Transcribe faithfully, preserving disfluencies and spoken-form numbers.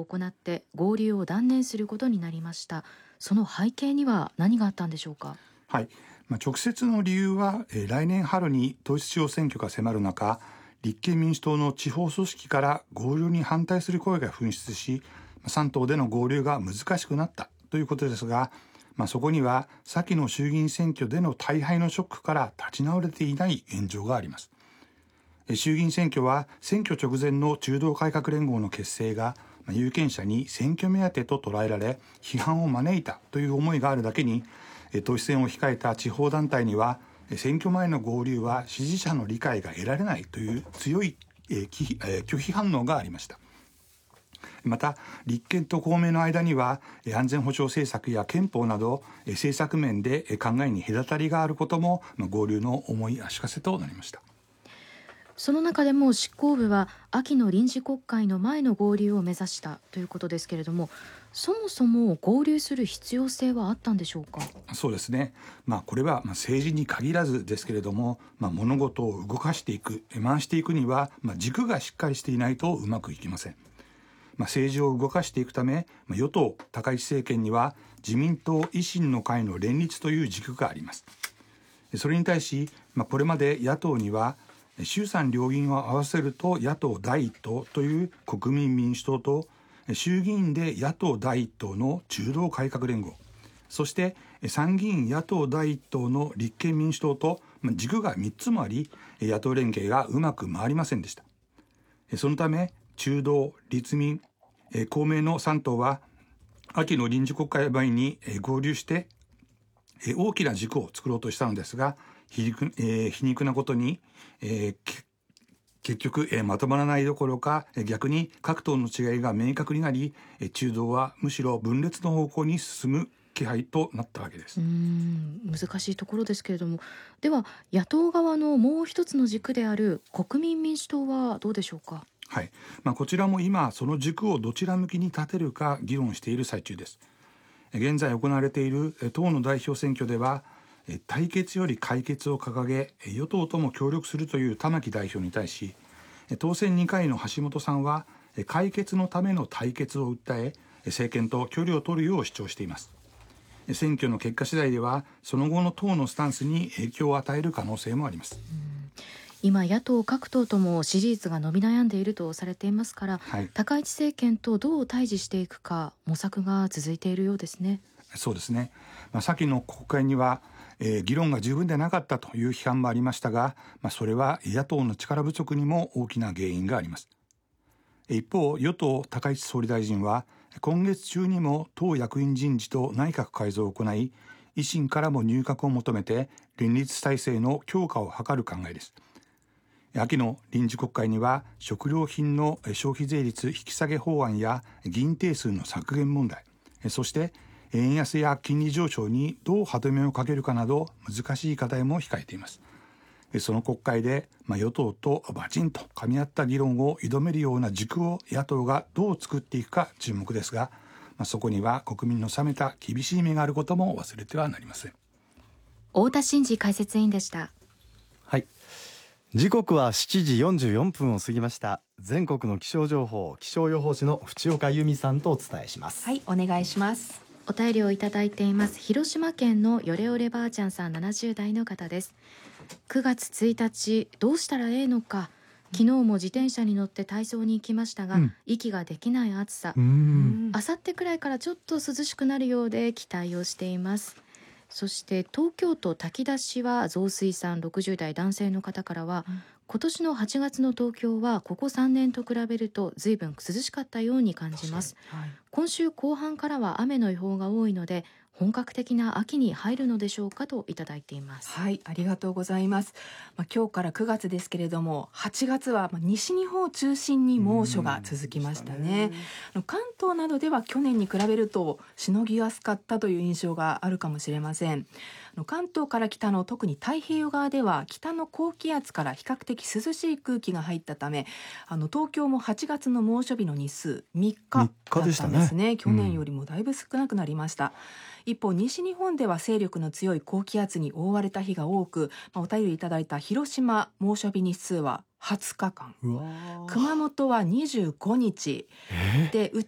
を行って合流を断念することになりました。その背景には何があったんでしょうか。 はい、まあ、直接の理由は、えー、来年春に統一地方選挙が迫る中、立憲民主党の地方組織から合流に反対する声が噴出し、さん党での合流が難しくなったということですが、まあ、そこには先の衆議院選挙での大敗のショックから立ち直れていない現状があります。衆議院選挙は選挙直前の中道改革連合の結成が有権者に選挙目当てと捉えられ、批判を招いたという思いがあるだけに、党首選を控えた地方団体には選挙前の合流は支持者の理解が得られないという強い拒否反応がありました。また立憲と公明の間には安全保障政策や憲法など政策面で考えに隔たりがあることも合流の重い足かせとなりました。 その中でも執行部は秋の臨時国会の前の合流を目指したということですけれども、そもそも合流する必要性はあったんでしょうか。 そうですね、まあ、これは政治に限らずですけれども、まあ、物事を動かしていく回していくには、まあ、軸がしっかりしていないとうまくいきません。まあ、政治を動かしていくため、まあ、与党高市政権には自民党維新の会の連立という軸があります。それに対し、まあ、これまで野党には衆参両院を合わせると野党第一党という国民民主党と、衆議院で野党第一党の中道改革連合、そして参議院野党第一党の立憲民主党と軸がみっつもあり、野党連携がうまく回りませんでした。そのため中道、立民、公明のさん党は秋の臨時国会前に合流して大きな軸を作ろうとしたのですが、皮肉、えー、皮肉なことに、えー、結局、えー、まとまらないどころか逆に各党の違いが明確になり、中道はむしろ分裂の方向に進む気配となったわけです。 うーん難しいところですけれども、では野党側のもう一つの軸である国民民主党はどうでしょうか。 はい、まあ、こちらも今その軸をどちら向きに立てるか議論している最中です。現在行われている党の代表選挙では対決より解決を掲げ与党とも協力するという玉木代表に対し、当選にかいの橋本さんは解決のための対決を訴え政権と距離を取るよう主張しています。選挙の結果次第ではその後の党のスタンスに影響を与える可能性もあります。 今野党各党とも支持率が伸び悩んでいるとされていますから、はい、高市政権とどう対峙していくか模索が続いているようですね。 そうですね、まあ、先の国会には、えー、議論が十分でなかったという批判もありましたが、まあ、それは野党の力不足にも大きな原因があります。一方与党高市総理大臣は今月中にも党役員人事と内閣改造を行い、維新からも入閣を求めて連立体制の強化を図る考えです。秋の臨時国会には食料品の消費税率引き下げ法案や議員定数の削減問題、そして円安や金利上昇にどう歯止めをかけるかなど難しい課題も控えています。その国会で、まあ、与党とバチンと噛み合った議論を挑めるような軸を野党がどう作っていくか注目ですが、まあ、そこには国民の冷めた厳しい目があることも忘れてはなりません。 太田真嗣解説委員でした。 はい、時刻はしちじよんじゅうよんぷんを過ぎました。全国の気象情報、気象予報士の淵岡由美さんとお伝えします。 はい、お願いします。 お便りをいただいています。広島県のよれおればあちゃんさんななじゅう代の方です。くがつついたちどうしたらええのか、昨日も自転車に乗って体操に行きましたが、うん、息ができない暑さ、あさってくらいからちょっと涼しくなるようで期待をしています。そして東京都炊き出しは増水さんろくじゅう代男性の方からは、うん、今年のはちがつの東京はここさんねんと比べると随分涼しかったように感じます、はい、今週後半からは雨の予報が多いので本格的な秋に入るのでしょうかといただいています。 はい、ありがとうございます。まあ、今日からくがつですけれども、はちがつはまあ西日本を中心に猛暑が続きましたね。関東などでは去年に比べるとしのぎやすかったという印象があるかもしれません。関東から北の特に太平洋側では北の高気圧から比較的涼しい空気が入ったため、あの東京もはちがつの猛暑日の日数みっかだったんですね。ですね、去年よりもだいぶ少なくなりました、うん、一方西日本では勢力の強い高気圧に覆われた日が多く、まあ、お便りいただいた広島猛暑日日数ははつかかん、熊本はにじゅうごにちで、う